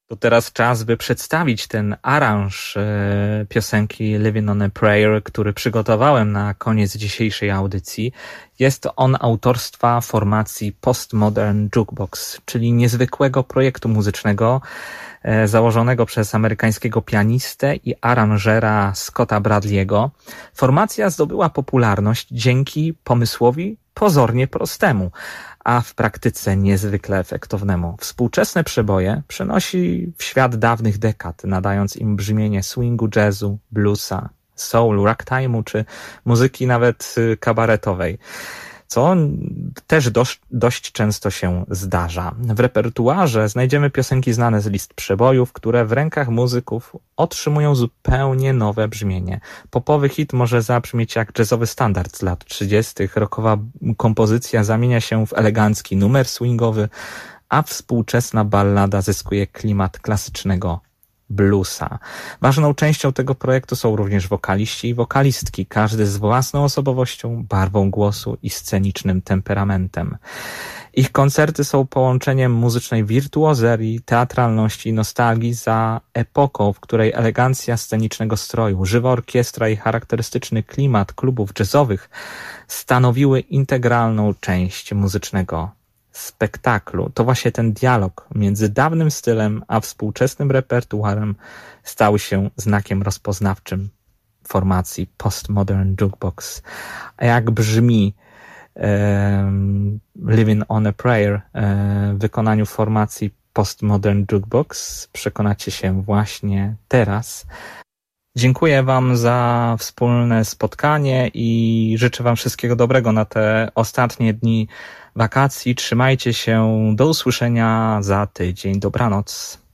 To teraz czas, by przedstawić ten aranż piosenki Living on a Prayer, który przygotowałem na koniec dzisiejszej audycji. Jest on autorstwa formacji Postmodern Jukebox, czyli niezwykłego projektu muzycznego założonego przez amerykańskiego pianistę i aranżera Scotta Bradley'ego. Formacja zdobyła popularność dzięki pomysłowi pozornie prostemu, a w praktyce niezwykle efektownemu. Współczesne przeboje przenosi w świat dawnych dekad, nadając im brzmienie swingu, jazzu, bluesa, soulu, ragtime'u czy muzyki nawet kabaretowej, co też dość często się zdarza. W repertuarze znajdziemy piosenki znane z list przebojów, które w rękach muzyków otrzymują zupełnie nowe brzmienie. Popowy hit może zabrzmieć jak jazzowy standard z lat 30., rockowa kompozycja zamienia się w elegancki numer swingowy, a współczesna ballada zyskuje klimat klasycznego bluesa. Ważną częścią tego projektu są również wokaliści i wokalistki, każdy z własną osobowością, barwą głosu i scenicznym temperamentem. Ich koncerty są połączeniem muzycznej wirtuozerii, teatralności i nostalgii za epoką, w której elegancja scenicznego stroju, żywa orkiestra i charakterystyczny klimat klubów jazzowych stanowiły integralną część muzycznego spektaklu. To właśnie ten dialog między dawnym stylem a współczesnym repertuarem stał się znakiem rozpoznawczym formacji Postmodern Jukebox. A jak brzmi Living on a Prayer w wykonaniu formacji Postmodern Jukebox, przekonacie się właśnie teraz. Dziękuję Wam za wspólne spotkanie i życzę Wam wszystkiego dobrego na te ostatnie dni wakacji. Trzymajcie się. Do usłyszenia za tydzień. Dobranoc.